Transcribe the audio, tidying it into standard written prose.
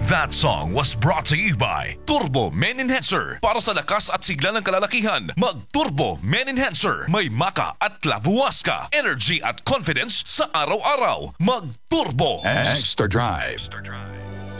That song was brought to you by Turbo Men Enhancer. Para sa lakas at sigla ng kalalakihan, mag-Turbo Men Enhancer. May maka at klabuwas ka. Energy at confidence sa araw-araw. Mag-Turbo. Extra Drive.